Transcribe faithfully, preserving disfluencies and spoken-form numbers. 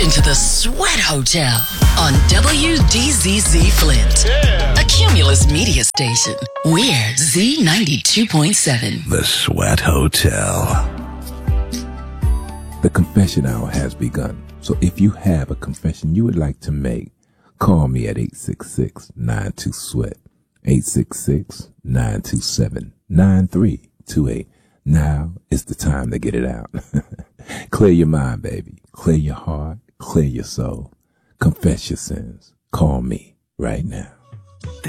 into the Sweat Hotel on W D Z Z Flint, yeah. A Cumulus media station. We're Z ninety-two point seven. The Sweat Hotel. The confession hour has begun. So if you have a confession you would like to make, call me at eight six six, nine two, sweat. eight six six, nine two seven, nine three two eight. Now is the time to get it out. Clear your mind, baby. Clear your heart. Clear your soul. Confess your sins. Call me right now.